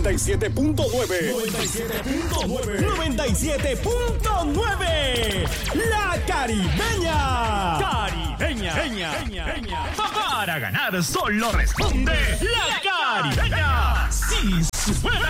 97.9. 97.9. La Caribeña. Para ganar solo responde La Caribeña. Sí, suena.